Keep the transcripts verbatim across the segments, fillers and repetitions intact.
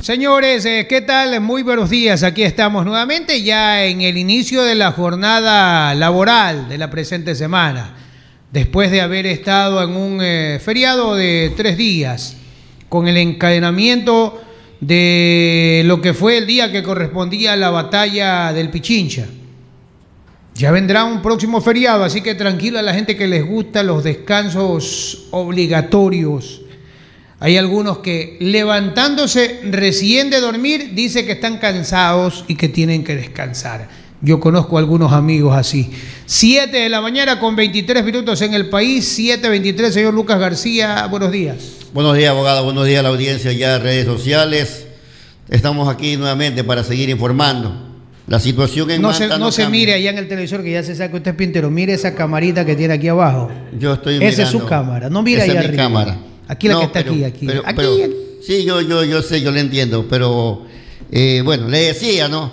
Señores, eh, ¿qué tal? Muy buenos días. Aquí estamos nuevamente ya en el inicio de la jornada laboral de la presente semana. Después de haber estado en un eh, feriado de tres días, con el encadenamiento de lo que fue el día que correspondía a la batalla del Pichincha. Ya vendrá un próximo feriado, así que tranquilo a la gente que les gusta los descansos obligatorios. Hay algunos que levantándose recién de dormir dice que están cansados y que tienen que descansar. Yo conozco a algunos amigos así. siete de la mañana con veintitrés minutos en el país, siete veintitrés, señor Lucas García, buenos días. Buenos días, abogado, buenos días a la audiencia ya en redes sociales. Estamos aquí nuevamente para seguir informando. La situación en no Manta se, no, no se mire allá en el televisor que ya se sabe que usted es pintero. Mire esa camarita que tiene aquí abajo. Yo estoy Esa mirando. es su cámara. No mire allá Esa es mi arriba. cámara. Aquí la no, que está pero, aquí, aquí. Pero, aquí, pero, aquí. Sí, yo, yo, yo sé, yo le entiendo, pero eh, bueno, le decía, ¿no?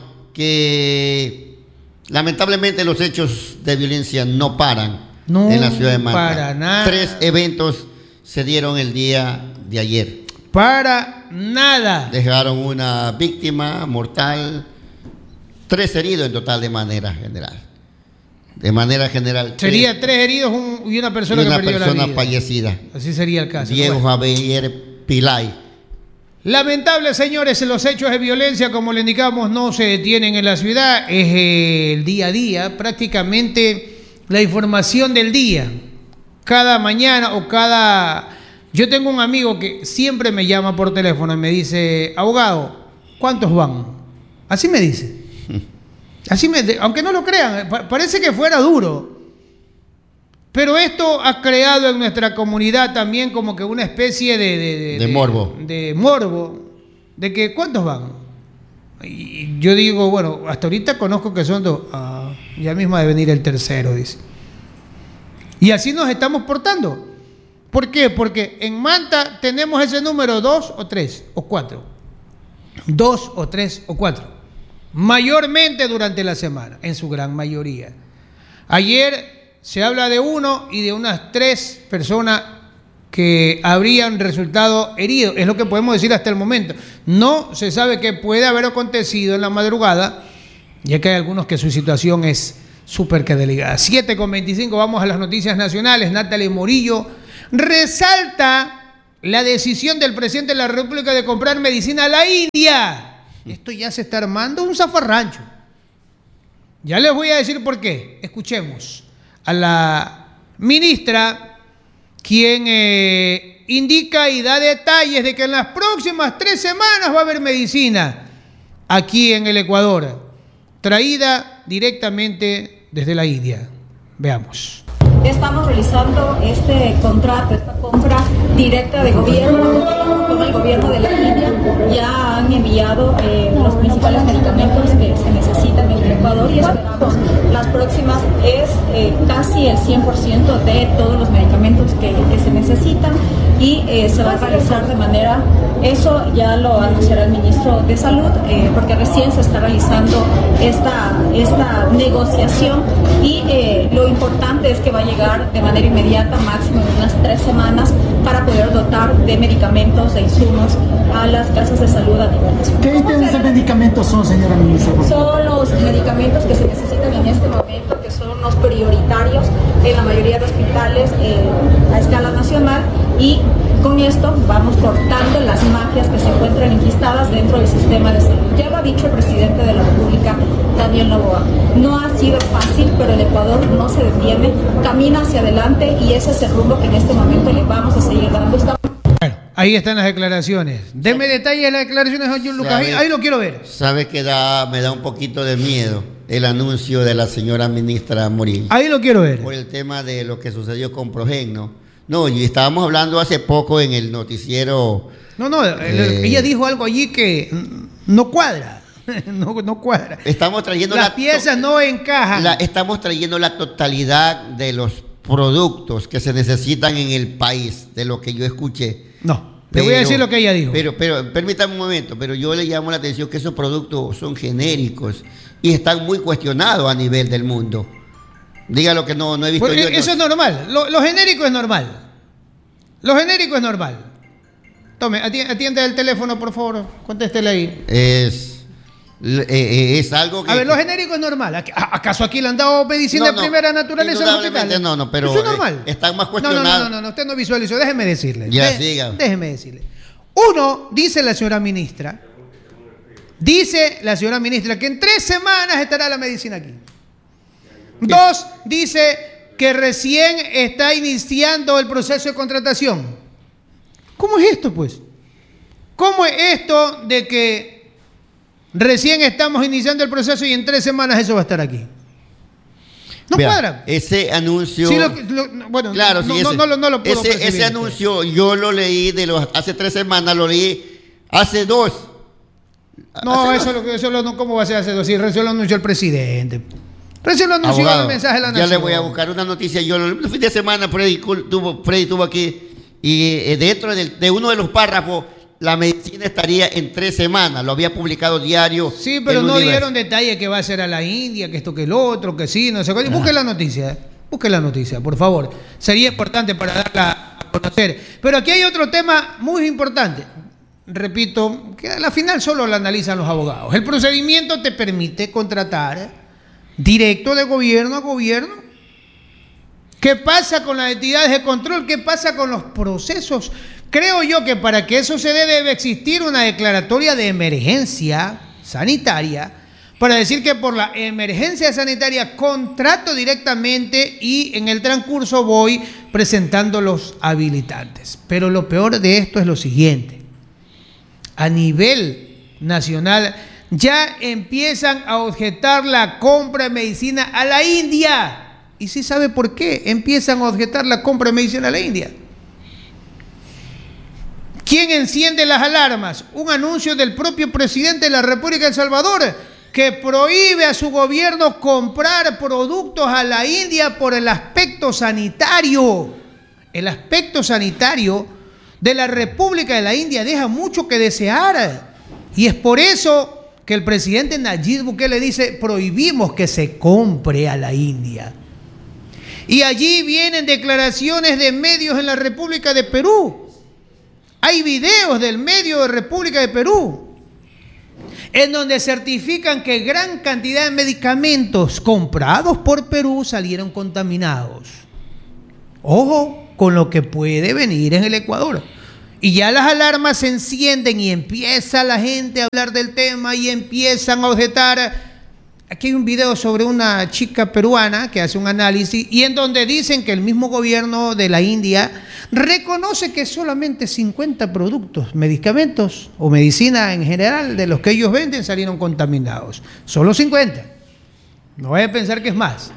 Que lamentablemente los hechos de violencia no paran no en la ciudad de Manta. Para nada. Tres eventos se dieron el día de ayer. Para nada. Dejaron una víctima mortal, tres heridos en total de manera general. De manera general. Sería tres, tres heridos un, y una persona y una que perdió persona la vida. fallecida. Así sería el caso. Diego Bueno. Javier Pilay. Lamentable, señores, los hechos de violencia, como le indicamos, no se detienen en la ciudad. Es eh, el día a día, prácticamente la información del día. Cada mañana o cada... Yo tengo un amigo que siempre me llama por teléfono y me dice, abogado, ¿cuántos van? Así me dice. Así me, aunque no lo crean, parece que fuera duro. Pero esto ha creado en nuestra comunidad también como que una especie de... De, de, de morbo. De, de morbo. De que, ¿cuántos van? Y yo digo, bueno, hasta ahorita conozco que son dos. Ah, ya mismo debe venir el tercero, dice. Y así nos estamos portando. ¿Por qué? Porque en Manta tenemos ese número dos o tres o cuatro. Dos o tres o cuatro. Mayormente durante la semana, en su gran mayoría. Ayer se habla de uno y de unas tres personas que habrían resultado heridos. Es lo que podemos decir hasta el momento. No se sabe qué puede haber acontecido en la madrugada, ya que hay algunos que su situación es súper que delicada. siete con veinticinco, vamos a las noticias nacionales. Natalie Morillo resalta la decisión del presidente de la República de comprar medicina a la India. Esto ya se está armando un zafarrancho. Ya les voy a decir por qué. Escuchemos a la ministra, quien eh, indica y da detalles de que en las próximas tres semanas va a haber medicina aquí en el Ecuador, traída directamente desde la India. Veamos. Estamos realizando este contrato, esta compra directa de gobierno con el gobierno de la India. Ya han enviado eh, los principales medicamentos que se necesitan en el Ecuador y esperamos las próximas es eh, casi el cien por ciento de todos los medicamentos que, que se necesitan y eh, se va a realizar de manera, eso ya lo anunciará el ministro de Salud, eh, porque recién se está realizando esta, esta negociación y eh, lo importante es que va a llegar de manera inmediata, máximo en unas tres semanas, para poder dotar de medicamentos e insumos a las casas de salud a nivel nacional. ¿Qué ítems de medicamentos son, señora ministra? Son los medicamentos que se necesitan en este momento, que son los prioritarios en la mayoría de hospitales eh, a escala nacional, y con esto vamos cortando las mafias que se encuentran enquistadas dentro del sistema de salud. Ya lo ha dicho el presidente de la República, Daniel Noboa. No ha sido fácil, pero el Ecuador no se detiene, camina hacia adelante y ese es el rumbo que en este momento le vamos a seguir dando. Estamos... Bueno, ahí están las declaraciones. Deme detalles de las declaraciones de John Lucas. Ahí, ahí lo quiero ver. ¿Sabe que da, me da un poquito de miedo el anuncio de la señora ministra Morillo? Ahí lo quiero ver. Por el tema de lo que sucedió con Progen, ¿no? No, y estábamos hablando hace poco en el noticiero. No, no, eh, ella dijo algo allí que no cuadra. No, no cuadra. Estamos trayendo las la piezas no encajan. La, estamos trayendo la totalidad de los productos que se necesitan en el país, de lo que yo escuché. No, te voy a decir lo que ella dijo. Pero, pero, permítame un momento, pero yo le llamo la atención que esos productos son genéricos y están muy cuestionados a nivel del mundo. Diga lo que no, no he visto pues yo. Eso no. es normal. Lo, lo genérico es normal. Lo genérico es normal. Tome, atiende el teléfono, por favor. Contéstele ahí. Es, eh, es algo que... A ver, lo genérico es normal. ¿Acaso aquí le han dado medicina no, de no, primera naturaleza en los hospitales? No, no, pero... Eso es normal. Eh, están más cuestionados. No, no, no, no, no, usted no visualizó. Déjeme decirle. Ya, De, siga. Déjeme decirle. Uno, dice la señora ministra, dice la señora ministra que en tres semanas estará la medicina aquí. Dos, dice que recién está iniciando el proceso de contratación. ¿Cómo es esto, pues? ¿Cómo es esto de que recién estamos iniciando el proceso y en tres semanas eso va a estar aquí? No Vea, cuadra. Ese anuncio... Sí, lo, lo, bueno, claro, no, sí, no, ese, no, no, no lo puedo ese, ese anuncio yo lo leí de los hace tres semanas, lo leí hace dos. No, hace eso, dos. Lo, eso lo, ¿cómo va a ser hace dos? Sí, recién lo anunció el presidente. Recién lo anunció Abogado, el mensaje de la ya nación. le voy a buscar una noticia. Yo el fin de semana Freddy tuvo, Freddy tuvo aquí y eh, dentro de, de uno de los párrafos la medicina estaría en tres semanas. Lo había publicado diario. Sí, pero El no Universo. dieron detalles que va a ser a la India, que esto, que el otro, que sí, no sé qué. Busque la noticia, busque la noticia, por favor. Sería importante para darla a conocer. Pero aquí hay otro tema muy importante. Repito, que a la final solo lo analizan los abogados. El procedimiento te permite contratar directo de gobierno a gobierno. ¿Qué pasa con las entidades de control? ¿Qué pasa con los procesos? Creo yo que para que eso se dé debe existir una declaratoria de emergencia sanitaria para decir que por la emergencia sanitaria contrato directamente y en el transcurso voy presentando los habilitantes. Pero lo peor de esto es lo siguiente. A nivel nacional ya empiezan a objetar la compra de medicina a la India. ¿Y sí sabe por qué empiezan a objetar la compra de medicina a la India? ¿Quién enciende las alarmas? Un anuncio del propio presidente de la República de El Salvador que prohíbe a su gobierno comprar productos a la India por el aspecto sanitario. El aspecto sanitario de la República de la India deja mucho que desear. Y es por eso que el presidente Nayib Bukele dice, prohibimos que se compre a la India. Y allí vienen declaraciones de medios en la República de Perú. Hay videos del medio de República de Perú en donde certifican que gran cantidad de medicamentos comprados por Perú salieron contaminados. Ojo con lo que puede venir en el Ecuador. Y ya las alarmas se encienden y empieza la gente a hablar del tema y empiezan a objetar. Aquí hay un video sobre una chica peruana que hace un análisis y en donde dicen que el mismo gobierno de la India reconoce que solamente cincuenta productos, medicamentos o medicina en general de los que ellos venden salieron contaminados. Solo cincuenta. No vaya a pensar que es más.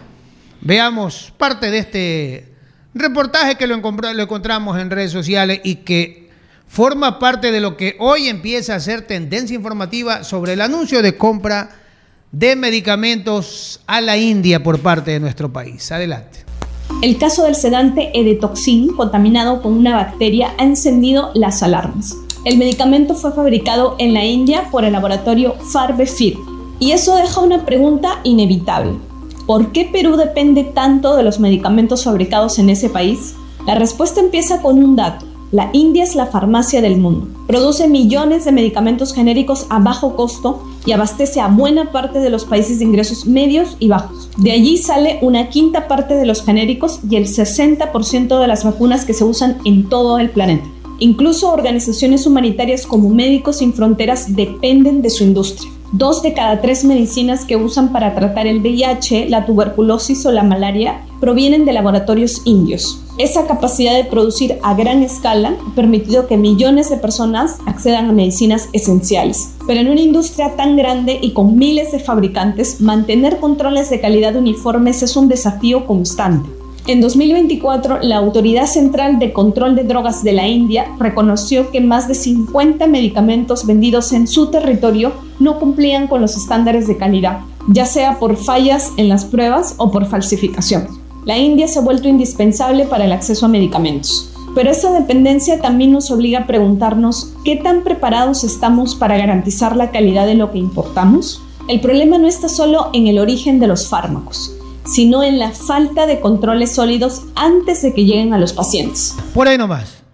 Veamos parte de este reportaje que lo encontramos en redes sociales y que forma parte de lo que hoy empieza a ser tendencia informativa sobre el anuncio de compra de medicamentos a la India por parte de nuestro país. Adelante. El caso del sedante Edetoxin, contaminado con una bacteria, ha encendido las alarmas. El medicamento fue fabricado en la India por el laboratorio Farbefir. Y eso deja una pregunta inevitable. ¿Por qué Perú depende tanto de los medicamentos fabricados en ese país? La respuesta empieza con un dato. La India es la farmacia del mundo. Produce millones de medicamentos genéricos a bajo costo y abastece a buena parte de los países de ingresos medios y bajos. De allí sale una quinta parte de los genéricos y el sesenta por ciento de las vacunas que se usan en todo el planeta. Incluso organizaciones humanitarias como Médicos Sin Fronteras dependen de su industria. Dos de cada tres medicinas que usan para tratar el V I H, la tuberculosis o la malaria provienen de laboratorios indios. Esa capacidad de producir a gran escala ha permitido que millones de personas accedan a medicinas esenciales. Pero en una industria tan grande y con miles de fabricantes, mantener controles de calidad uniformes es un desafío constante. En dos mil veinticuatro, la Autoridad Central de Control de Drogas de la India reconoció que más de cincuenta medicamentos vendidos en su territorio no cumplían con los estándares de calidad, ya sea por fallas en las pruebas o por falsificación. La India se ha vuelto indispensable para el acceso a medicamentos. Pero esta dependencia también nos obliga a preguntarnos ¿qué tan preparados estamos para garantizar la calidad de lo que importamos? El problema no está solo en el origen de los fármacos, sino en la falta de controles sólidos antes de que lleguen a los pacientes. Por ahí nomás.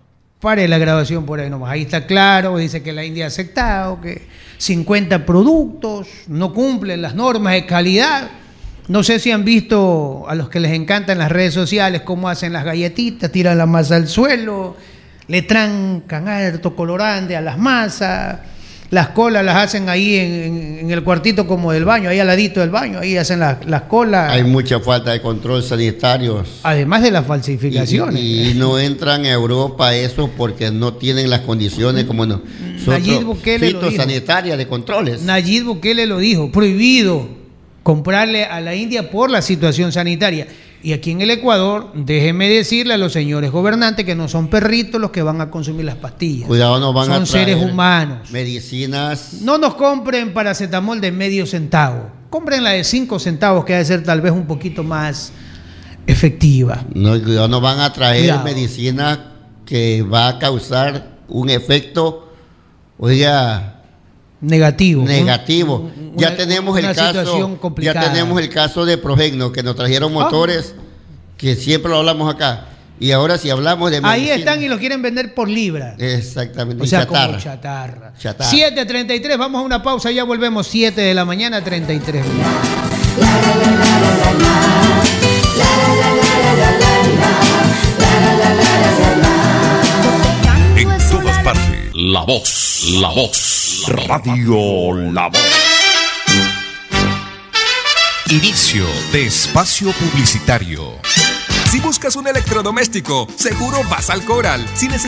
pare la grabación por ahí nomás. Ahí está claro, dice que la India ha aceptado que cincuenta productos no cumplen las normas de calidad. No sé si han visto a los que les encantan las redes sociales cómo hacen las galletitas, tiran la masa al suelo, le trancan harto colorante a las masas, las colas las hacen ahí en, en, en el cuartito como del baño, ahí al ladito del baño, ahí hacen las, las colas. Hay mucha falta de control sanitario. Además de las falsificaciones. Y, y no entran a Europa eso porque no tienen las condiciones como nosotros, fitosanitarias de controles. Nayib Bukele lo dijo, prohibido comprarle a la India por la situación sanitaria. Y aquí en el Ecuador, déjeme decirle a los señores gobernantes que no son perritos los que van a consumir las pastillas. Cuidado, no van son a traer seres humanos. Medicinas. No nos compren paracetamol de medio centavo. Compren la de cinco centavos, que ha de ser tal vez un poquito más efectiva. No, cuidado, no van a traer Cuidado. medicina que va a causar un efecto, oiga, negativo. Negativo. Un, ya una, tenemos una el caso. situación complicada. Ya tenemos el caso de Progegno, que nos trajeron motores, ah. que siempre lo hablamos acá. Y ahora si hablamos de ahí medicina, están y lo quieren vender por libra. Exactamente. O sea, chatarra. como chatarra. chatarra. siete treinta y tres, vamos a una pausa, ya volvemos. Siete de la mañana, treinta y tres minutos. En todas partes, la voz, la voz, Radio La Voz. Inicio de espacio publicitario. Si buscas un electrodoméstico, seguro vas al Coral. Si